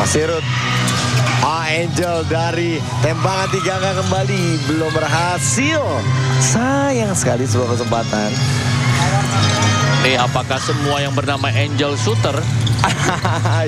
Masirut. Angel dari tembakan 3 angka kembali belum berhasil. Sayang sekali sebuah kesempatan. Apakah semua yang bernama Angel Shooter